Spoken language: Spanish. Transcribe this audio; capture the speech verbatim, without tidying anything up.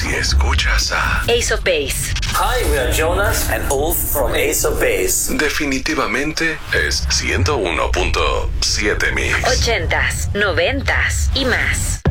si escuchas a Ace of Base. Hi, we are Jonas and Ulf from Ace of Base. definitivamente es ciento uno punto siete Mix. Ochentas, noventas y más.